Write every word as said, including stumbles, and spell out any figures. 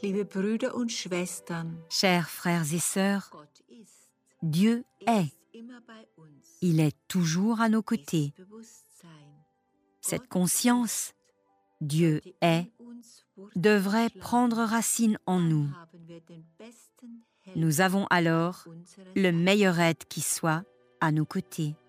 Liebe Brüder und Schwestern, Chers frères et sœurs, Gott ist, Dieu er est. ist immer bei uns. Il est toujours à nos côtés. Dieses Bewusstsein, Cette Gott conscience, Dieu sollte est, in uns Wurzeln devrait schlagen. prendre racine en nous. Dann haben wir den besten Helfer Nous avons alors an unserer le Seite. meilleur aide qui soit à nos côtés.